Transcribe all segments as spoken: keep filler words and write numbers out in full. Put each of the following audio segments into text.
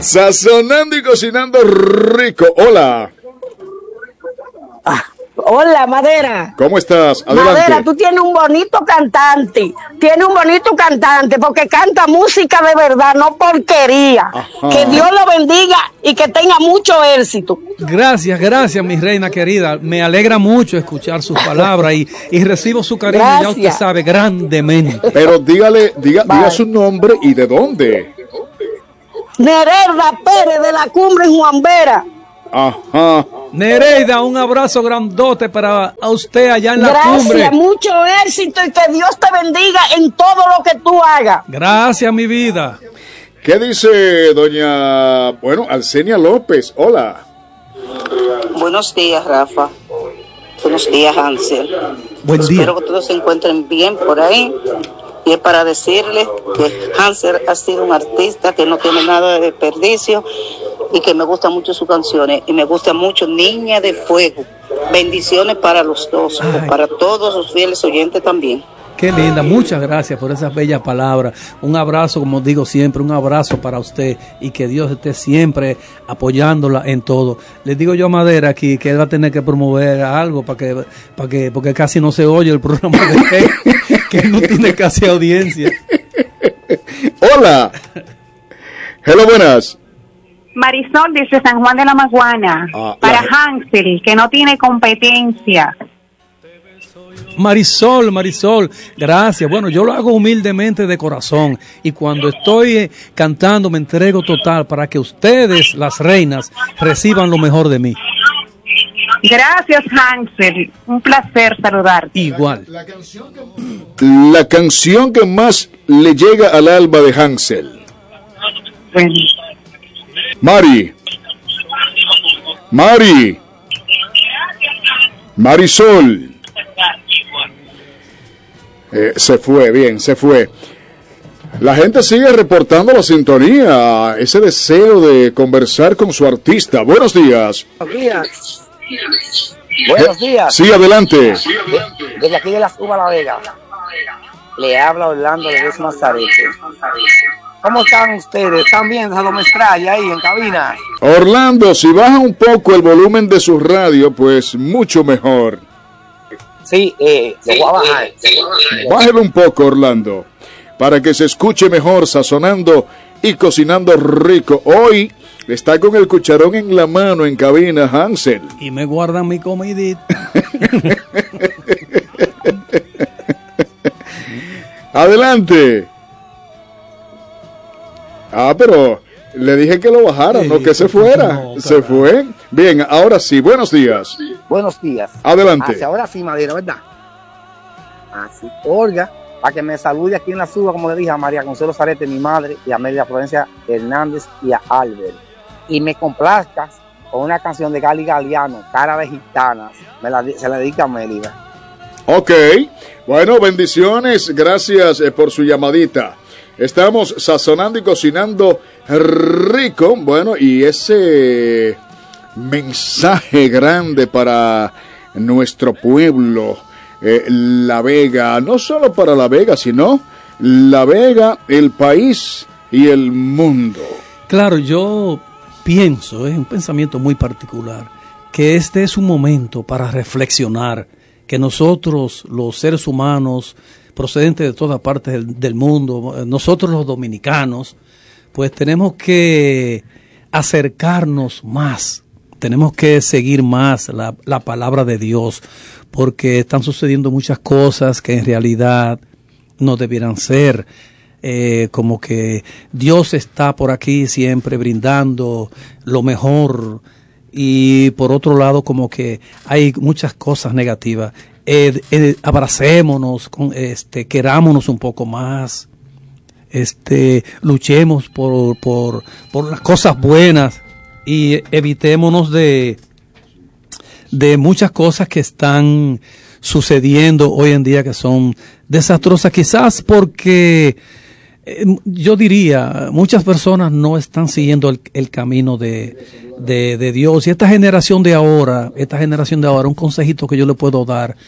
Sazonando y cocinando rico. Hola. Ah, hola, Madera. ¿Cómo estás? Adelante. Madera, tú tienes un bonito cantante. Tienes un bonito cantante porque canta música de verdad, no porquería. Ajá. Que Dios lo bendiga y que tenga mucho éxito. Gracias, gracias, mi reina querida. Me alegra mucho escuchar sus palabras y, y recibo su cariño, gracias. Ya usted sabe, grandemente. Pero dígale, diga, diga su nombre y de dónde. Nereida Pérez de la Cumbre en Juan Vera. Ajá. Nereida, un abrazo grandote para a usted allá en la Gracias, Cumbre. Gracias, mucho éxito y que Dios te bendiga en todo lo que tú hagas. Gracias, mi vida. ¿Qué dice doña, bueno, Alcenia López? Hola. Buenos días, Rafa. Buenos días, Hansel. Buen día. Espero que todos se encuentren bien por ahí. Y es para decirles que Hansel ha sido un artista que no tiene nada de desperdicio y que me gustan mucho sus canciones. Y me gusta mucho Niña de Fuego. Bendiciones para los dos, y para todos los fieles oyentes también. Qué linda, muchas gracias por esas bellas palabras. Un abrazo, como digo siempre, un abrazo para usted y que Dios esté siempre apoyándola en todo. Les digo yo a Madera aquí que él va a tener que promover algo para que, para que, porque casi no se oye el programa de él, que no tiene casi audiencia. Hola. Hello, buenas. Marisol dice San Juan de la Maguana, ah, para la... Hansel, que no tiene competencia. Marisol, Marisol, gracias. Bueno, yo lo hago humildemente de corazón y cuando estoy eh, cantando me entrego total para que ustedes, las reinas, reciban lo mejor de mí. Gracias, Hansel. Un placer saludarte. Igual. La, la, canción que... la canción que más le llega al alma de Hansel. Bueno. Mari. Mari. Marisol. Eh, se fue, bien, se fue. La gente sigue reportando la sintonía, ese deseo de conversar con su artista. Buenos días. Buenos días. Buenos días. Sí, adelante. De, desde aquí de las Uvas La Vega. Le habla Orlando de Jesús Nazarete. ¿Cómo están ustedes? ¿Están bien esa domestralla ahí en cabina? Orlando, si baja un poco el volumen de su radio, pues mucho mejor. Sí, eh, lo voy a bajar. Bájelo un poco, Orlando, para que se escuche mejor, sazonando y cocinando rico. Hoy está con el cucharón en la mano en cabina, Hansel. Y me guardan mi comidita. Adelante. Ah, pero le dije que lo bajara, sí, no que se fuera. No, se fue. Bien, ahora sí, buenos días. Buenos días. Adelante. Hacia ahora sí, Madera, ¿verdad? Así, Olga, para que me salude aquí en la suba, como le dije a María Consuelo Zarete, mi madre, y a Amelia Florencia Hernández y a Albert. Y me complazcas con una canción de Gali Galeano, Cara de Gitanas. Me la, se la dedica a Amelia. Ok, bueno, bendiciones, gracias eh, por su llamadita. Estamos sazonando y cocinando rico, bueno, y ese mensaje grande para nuestro pueblo, eh, La Vega, no solo para La Vega, sino La Vega, el país y el mundo. Claro, yo pienso, es un pensamiento muy particular, que este es un momento para reflexionar, que nosotros, los seres humanos, procedentes de todas partes del, del mundo, nosotros los dominicanos, pues tenemos que acercarnos más, tenemos que seguir más la, la palabra de Dios, porque están sucediendo muchas cosas que en realidad no debieran ser, eh, como que Dios está por aquí siempre brindando lo mejor, y por otro lado como que hay muchas cosas negativas. Eh, eh, abracémonos, con, este, querámonos un poco más, este, luchemos por, por, por las cosas buenas y evitémonos de, de muchas cosas que están sucediendo hoy en día que son desastrosas, quizás porque eh, yo diría, muchas personas no están siguiendo el, el camino de, de, de Dios. Y esta generación de ahora, esta generación de ahora, un consejito que yo le puedo dar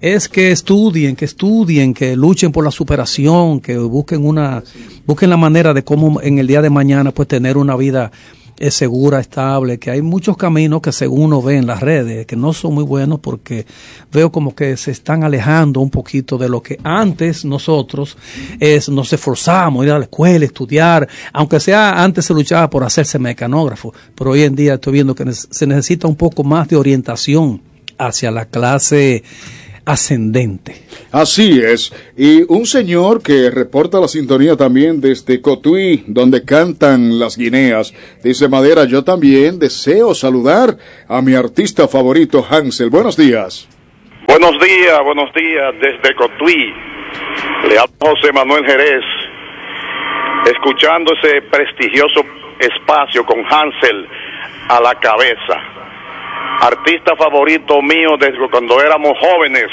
es que estudien, que estudien, que luchen por la superación, que busquen una, busquen la manera de cómo en el día de mañana pues tener una vida es segura, estable, que hay muchos caminos que según uno ve en las redes, que no son muy buenos porque veo como que se están alejando un poquito de lo que antes nosotros es, nos esforzamos, ir a la escuela, estudiar, aunque sea antes se luchaba por hacerse mecanógrafo, pero hoy en día estoy viendo que se necesita un poco más de orientación hacia la clase ascendente. Así es, y un señor que reporta la sintonía también desde Cotuí, donde cantan las guineas, dice: Madera, yo también deseo saludar a mi artista favorito, Hansel. Buenos días. Buenos días, buenos días desde Cotuí. Le habla José Manuel Jerez, escuchando ese prestigioso espacio con Hansel a la cabeza. Artista favorito mío desde cuando éramos jóvenes.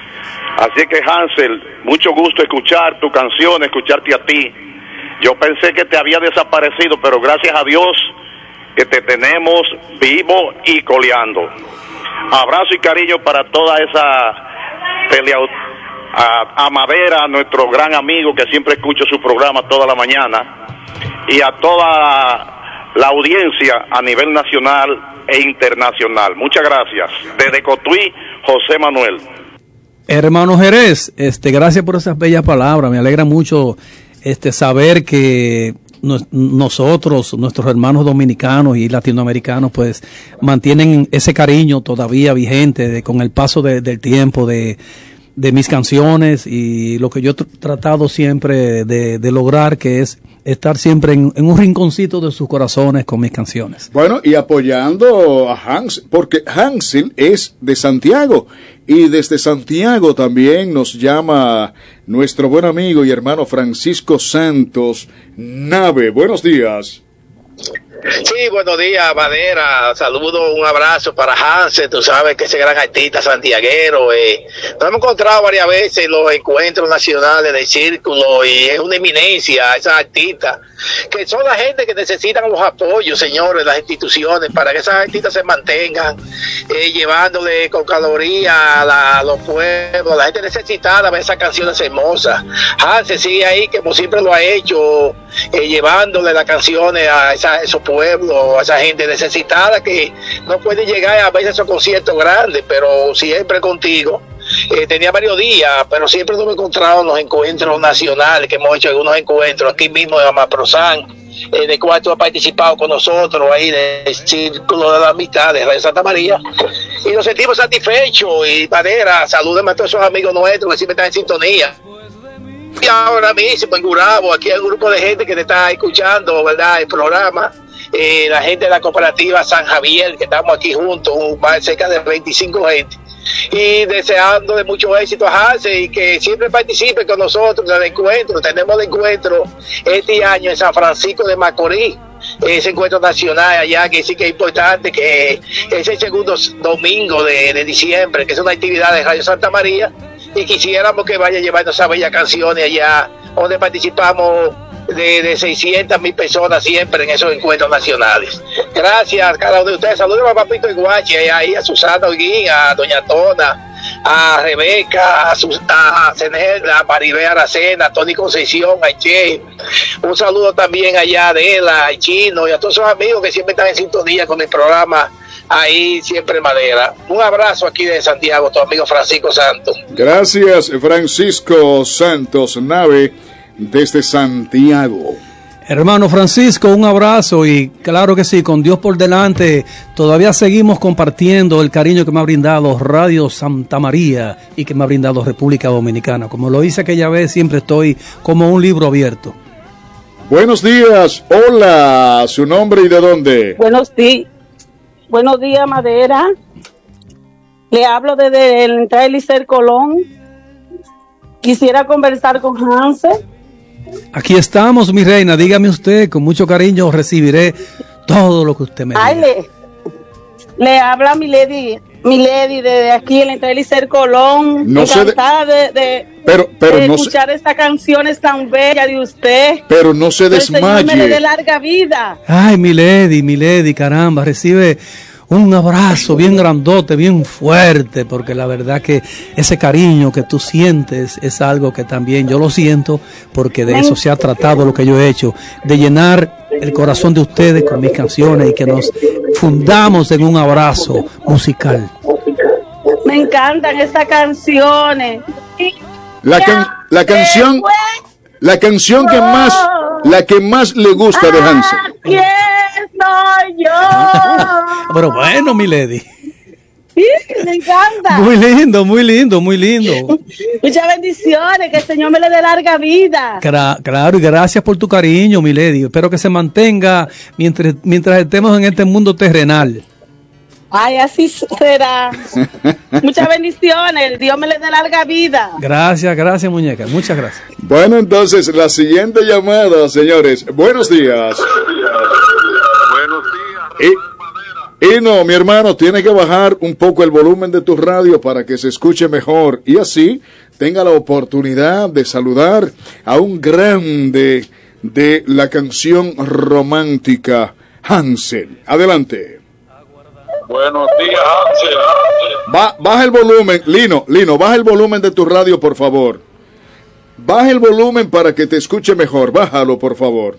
Así que Hansel, mucho gusto escuchar tu canción, escucharte a ti. Yo pensé que te había desaparecido, pero gracias a Dios que te tenemos vivo y coleando. Abrazo y cariño para toda esa telea, a, a Madera, nuestro gran amigo que siempre escucho su programa toda la mañana, y a toda la audiencia a nivel nacional e internacional. Muchas gracias. Desde Cotuí, José Manuel. Hermano Jerez, este, gracias por esas bellas palabras. Me alegra mucho este saber que nos, nosotros, nuestros hermanos dominicanos y latinoamericanos, pues mantienen ese cariño todavía vigente de, con el paso de, del tiempo de, de mis canciones y lo que yo he tr- tratado siempre de, de lograr, que es estar siempre en, en un rinconcito de sus corazones con mis canciones. Bueno, y apoyando a Hans, porque Hansel es de Santiago, y desde Santiago también nos llama nuestro buen amigo y hermano Francisco Santos Nave. Buenos días. Sí, buenos días, Madera. Saludo, un abrazo para Hansel. Tú sabes que ese gran artista santiaguero. Eh, nos hemos encontrado varias veces en los encuentros nacionales del círculo y es una eminencia esa artista, que son la gente que necesitan los apoyos, señores, las instituciones, para que esas artistas se mantengan eh, llevándole con caloría a, la, a los pueblos, a la gente necesitada, a ver esas canciones hermosas. Hansel sigue ahí, que como siempre lo ha hecho, eh, llevándole las canciones a esa, esos pueblos, a esa gente necesitada que no puede llegar a veces a esos conciertos grandes, pero siempre contigo. Eh, tenía varios días, pero siempre nos hemos encontrado en los encuentros nacionales, que hemos hecho algunos encuentros aquí mismo en Amaprozán, en el cual tú has participado con nosotros ahí del Círculo de la Amistad de Radio Santa María, y nos sentimos satisfechos. Y Madera, salúdenme a todos esos amigos nuestros que siempre están en sintonía. Y ahora mismo en Gurabo, aquí hay un grupo de gente que te está escuchando, ¿verdad?, el programa. Eh, la gente de la cooperativa San Javier, que estamos aquí juntos, un, cerca de veinticinco gente, y deseando de mucho éxito a Hansel y que siempre participe con nosotros en el encuentro. Tenemos el encuentro este año en San Francisco de Macorís, ese encuentro nacional allá, que sí que es importante, que es el segundo domingo de, de diciembre, que es una actividad de Radio Santa María, y quisiéramos que vaya llevando esas bellas canciones allá, donde participamos de, de seiscientas mil personas siempre en esos encuentros nacionales. Gracias, cada uno de ustedes. Saludos a Papito Iguache, ahí a Susana Holguín, a Doña Tona, a Rebeca, a, Sus, a, a Maribel Aracena, a Tony Concepción, a Che. Un saludo también allá a Adela, a Chino y a todos esos amigos que siempre están en sintonía con el programa ahí siempre Madera. Un abrazo aquí de Santiago, tu amigo Francisco Santos. Gracias, Francisco Santos Nave, desde Santiago. Hermano Francisco, un abrazo, y claro que sí, con Dios por delante, todavía seguimos compartiendo el cariño que me ha brindado Radio Santa María y que me ha brindado República Dominicana. Como lo hice aquella vez, siempre estoy como un libro abierto. Buenos días, hola, ¿su nombre y de dónde? Buenos días, buenos días, Madera. Le hablo desde el entrada Eliezer Colón. Quisiera conversar con Hansel. Aquí estamos, mi reina, dígame usted, con mucho cariño recibiré todo lo que usted me diga. Ay, le, le habla mi lady, mi lady de aquí en la entrada Eliezer Colón. No encantada de, de, pero, pero de no escuchar se, estas canciones tan bellas de usted. Pero no se desmaye. Que el Señor me le dé larga vida. Ay, mi lady, mi lady, caramba, recibe un abrazo bien grandote, bien fuerte, porque la verdad que ese cariño que tú sientes es algo que también yo lo siento, porque de eso se ha tratado lo que yo he hecho, de llenar el corazón de ustedes con mis canciones y que nos fundamos en un abrazo musical. Me encantan estas canciones. La, can, la canción, la canción que más, la que más le gusta de Hansel. ¿Quién soy yo? Pero bueno, mi lady. Sí, me encanta. Muy lindo, muy lindo, muy lindo. Muchas bendiciones, que el Señor me le dé larga vida. Cla- claro, y gracias por tu cariño, mi lady. Espero que se mantenga mientras, mientras estemos en este mundo terrenal. Ay, así será. Muchas bendiciones, Dios me le dé larga vida. Gracias, gracias, muñeca, muchas gracias. Bueno, entonces, la siguiente llamada, señores. Buenos días. Buenos días. Y, y no, mi hermano, tiene que bajar un poco el volumen de tu radio para que se escuche mejor y así tenga la oportunidad de saludar a un grande de la canción romántica, Hansel. Adelante. Buenos días, Hansel. Ba- baja el volumen, Lino, Lino, baja el volumen de tu radio, por favor. Baja el volumen para que te escuche mejor. Bájalo, por favor.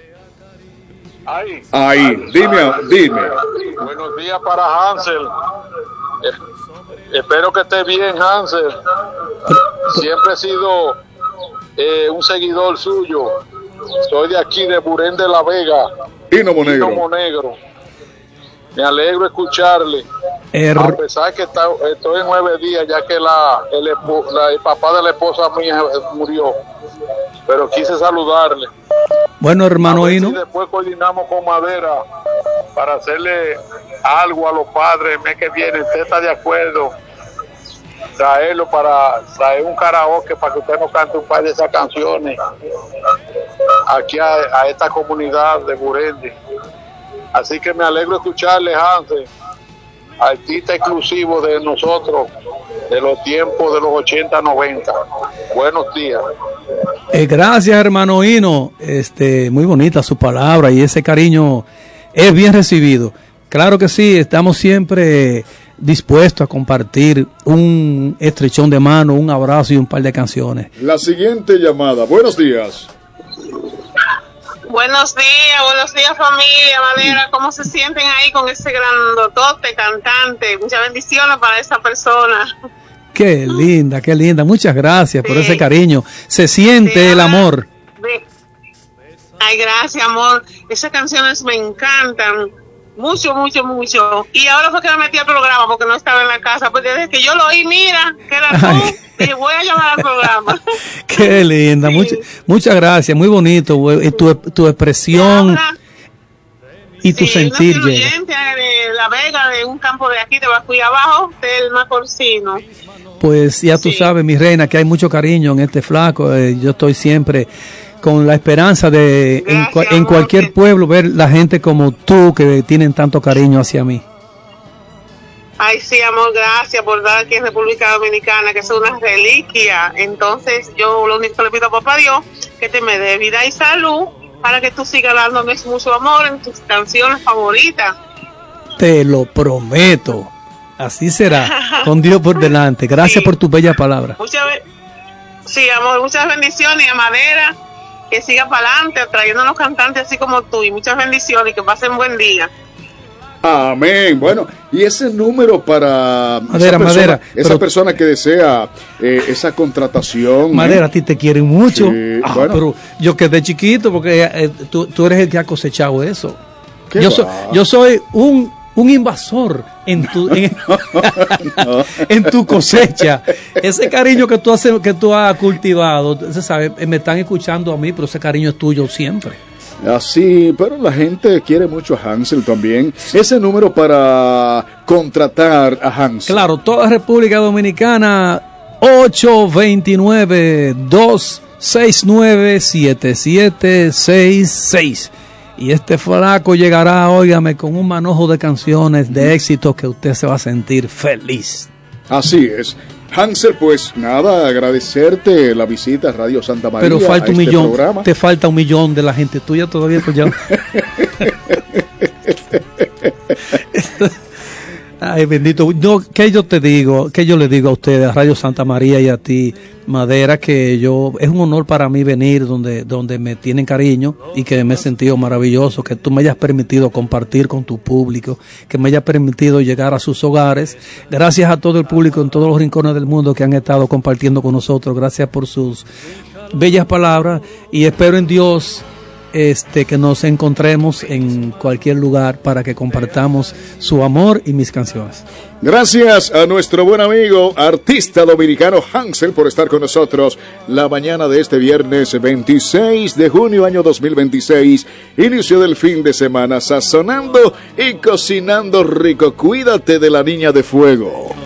Ahí. Ahí, dime, dime. Buenos días para Hansel. Eh, espero que esté bien, Hansel. Siempre he sido eh, un seguidor suyo. Soy de aquí, de Burén de la Vega. Hino Monegro. Hino Monegro. Me alegro escucharle. Er... A pesar que está, estoy en nueve días, ya que la el, la, el papá de la esposa mía murió. Pero quise saludarle. Bueno, hermano Hino. Y después coordinamos con Madera para hacerle algo a los padres el mes que viene. ¿Usted está de acuerdo? Traerlo para traer un karaoke para que usted nos cante un par de esas canciones aquí a, a esta comunidad de Burundi. Así que me alegro escucharle, Hansel, artista exclusivo de nosotros, de los tiempos de los ochenta, noventa. Buenos días. Eh, gracias, hermano Hino. Este, muy bonita su palabra y ese cariño es bien recibido. Claro que sí, estamos siempre dispuestos a compartir un estrechón de mano, un abrazo y un par de canciones. La siguiente llamada. Buenos días. Buenos días, buenos días familia Madera, ¿cómo se sienten ahí con ese grandotote cantante? Muchas bendiciones para esa persona. Qué linda, qué linda, muchas gracias sí. por ese cariño, se siente sí, el amor. De... Ay, gracias amor, esas canciones me encantan, mucho, mucho, mucho, y ahora fue que me metí al programa porque no estaba en la casa, pues desde que yo lo oí, mira, que era tú, Ay. y voy a llamar al programa. Qué linda, sí. muchas, muchas gracias, muy bonito, y tu, tu expresión y tu sí, sentir. Una de La Vega, de un campo de aquí, de Bacuy abajo, del Macorcino. Pues ya tú sí. sabes, mi reina, que hay mucho cariño en este flaco, eh, yo estoy siempre con la esperanza de Gracias, en, en cualquier amor, pueblo ver la gente como tú que tienen tanto cariño hacia mí. Ay, sí, amor, gracias por dar aquí en República Dominicana, que es una reliquia. Entonces, yo lo único que le pido a papá Dios, que te me dé vida y salud, para que tú sigas dándome mucho amor en tus canciones favoritas. Te lo prometo. Así será, con Dios por delante. Gracias sí. por tu bella palabra. Muchas Sí, amor, muchas bendiciones a Madera, que siga para adelante, trayéndonos cantantes así como tú, y muchas bendiciones y que pasen buen día. Amén. Bueno, y ese número para Madera, esa persona, Madera, esa pero, persona que desea eh, esa contratación. Madera, ¿eh? a ti te quieren mucho. Sí, ah, bueno. Pero yo quedé chiquito porque eh, tú, tú eres el que ha cosechado eso. Yo, so, yo soy un un invasor en tu en, no. en tu cosecha. Ese cariño que tú has que tú has cultivado, se sabe, me están escuchando a mí, pero ese cariño es tuyo siempre. Así, pero la gente quiere mucho a Hansel también. Ese número para contratar a Hansel. Claro, toda República Dominicana, ocho dos nueve, dos seis nueve, siete siete seis seis. Y este flaco llegará, óigame, con un manojo de canciones de éxito que usted se va a sentir feliz. Así es. Hansel, pues nada, agradecerte la visita a Radio Santa María. Pero falta un este millón, programa. Te falta un millón de la gente tuya todavía. Pues ya. Ay, bendito. No, ¿qué yo te digo? ¿Qué yo le digo a ustedes, a Radio Santa María y a ti, Madera? Que yo, es un honor para mí venir donde, donde me tienen cariño y que me he sentido maravilloso, que tú me hayas permitido compartir con tu público, que me hayas permitido llegar a sus hogares. Gracias a todo el público en todos los rincones del mundo que han estado compartiendo con nosotros. Gracias por sus bellas palabras y espero en Dios este que nos encontremos en cualquier lugar para que compartamos su amor y mis canciones. Gracias a nuestro buen amigo artista dominicano Hansel por estar con nosotros la mañana de este viernes veintiséis de junio año dos mil veintiséis, inicio del fin de semana, sazonando y cocinando rico. Cuídate de la niña de fuego.